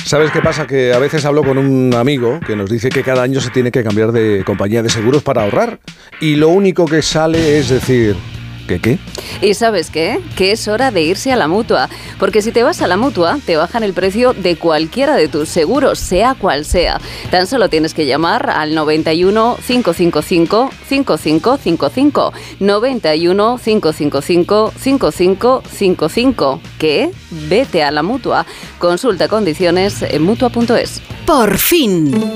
¿Sabes qué pasa? Que a veces hablo con un amigo que nos dice que cada año se tiene que cambiar de compañía de seguros para ahorrar. Y lo único que sale es decir... ¿Qué? ¿Y sabes qué? Que es hora de irse a la Mutua, porque si te vas a la Mutua, te bajan el precio de cualquiera de tus seguros, sea cual sea. Tan solo tienes que llamar al 91 555 5555, 91 555 5555. ¿Qué? Vete a la Mutua. Consulta condiciones en Mutua.es. Por fin.